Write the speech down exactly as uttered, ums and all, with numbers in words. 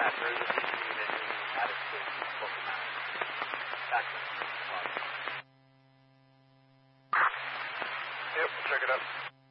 There is a C C unit in the United States local map. Access. Yep, we'll check it out.